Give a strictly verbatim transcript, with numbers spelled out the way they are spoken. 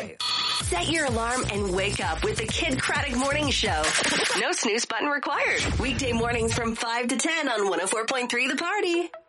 five. Set your alarm and wake up with the Kid Craddock Morning Show. No snooze button required. Weekday mornings from five to ten on one oh four point three The Party.